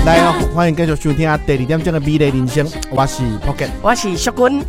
来哦，欢迎继续收听第2点钟的美丽人生，我是 Pocket， 我是淑君。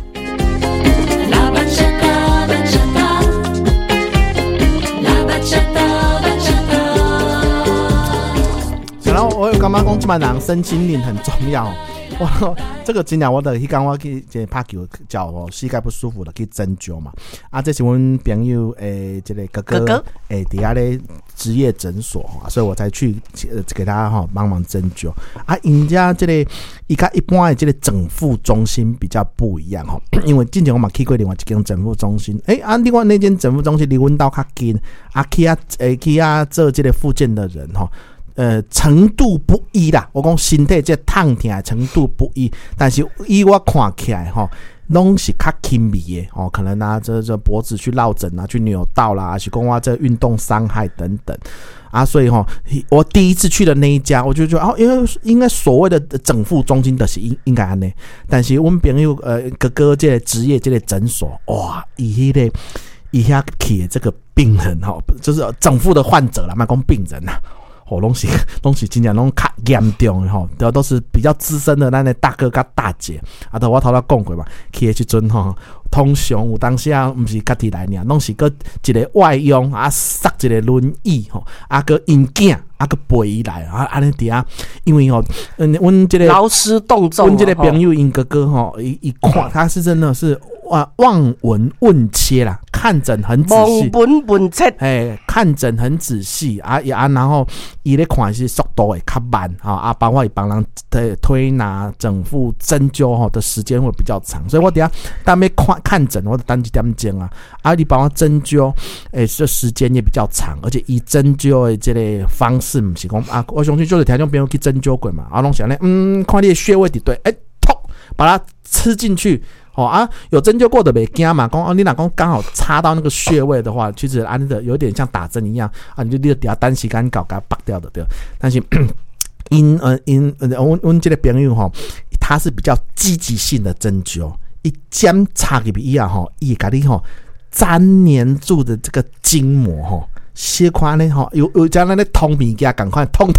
然后我有感觉讲，这帮人身心灵很重要。我这个真正我的迄天我去这拍球，脚膝盖不舒服的去针灸嘛。啊，这是阮朋友这个哥哥底下咧职业诊所，所以我才去给他帮忙针灸。啊，人家这个伊甲一般的这个整复中心比较不一样因为之前我嘛去过另外一间整复中心，另外那间整复中心离阮家较近，去做这个复健的人程度不一啦，我讲身体这痛痛的程度不一，但是以我看起来拢是较轻微的可能这脖子去落枕去扭到啦，还是讲我这运动伤害等等啊，所以我第一次去的那一家，我就觉得因为应该所谓的整复中心的是应该安尼，但是我们朋友哥哥这个职业这个诊所，哇，以遐去的这个病人就是整复的患者啦，莫讲病人啦。拢是真正拢较严重的都是比较资深的咱的大哥甲大姐啊，我头仔讲过嘛，去的时阵通常有当时不是家己来尔，拢是个一个外佣塞一个轮椅个因囝个陪伊来安尼底下，因为阮这个劳师动众， 阮这个朋友因哥哥一看他是真的是望闻问切啦，看诊很仔细， 望闻问切， 看诊很仔细然后伊咧看是速度会较慢包括伊帮人推拿、整复、针灸的时间会比较长，所以我等下当要看诊，我就等一点钟你帮我针灸，这时间也比较长，而且伊针灸的这个方式不是讲我相信就是听众朋友去针灸过嘛，拢想咧看你的穴位伫对，痛把它吃进去。有针灸过的袂惊嘛？你若讲刚好插到那个穴位的话，其实有点像打针一样你就底下单时间搞给它拔掉的对。但是阮这个朋友他是比较积极性的针灸，一针插入去以后伊会给你粘黏住的这个筋膜小可呢有将那通物件赶快通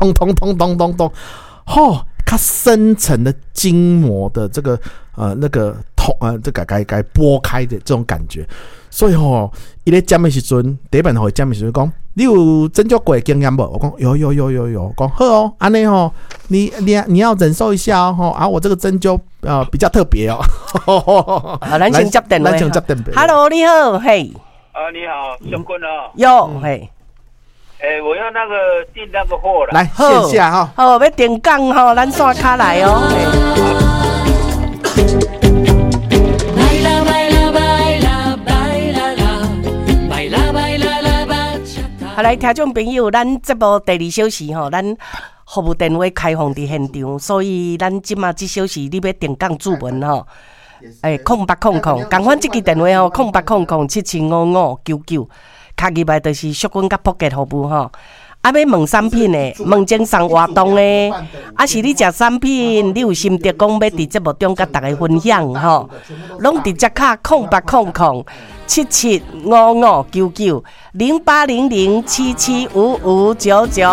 较深层的筋膜的这个那个这个该拨开的这种感觉，所以伊咧讲的时阵，第一本讲的时阵讲，你有针灸过的经验无？我讲有，讲好安尼你要忍受一下我这个针灸比较特别咱先接电话 ，Hello， 你好，嘿， 你好，小坤有嘿。 我要那个订那个货了， 来线下要订港咱线卡来来，听众朋友，咱节目第2小时咱服务电话开放伫现场，所以咱即马这小时你要订港注文0800，赶快这支电话0800775599。卡入来就是淑君甲Pocket服务要问产品的，问精送活动的，是你食产品，你有心得讲要伫节目中甲大家分享拢直接卡08007755990800775599。